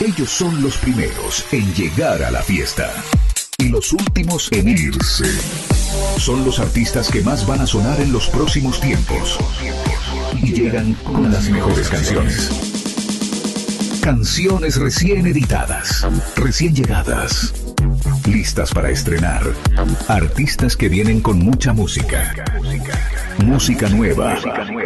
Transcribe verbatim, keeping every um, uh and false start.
Ellos son los primeros en llegar a la fiesta y los últimos en irse. Son los artistas que más van a sonar en los próximos tiempos y llegan con las mejores canciones. Canciones recién editadas, recién llegadas, listas para estrenar. Artistas que vienen con mucha música. Música nueva,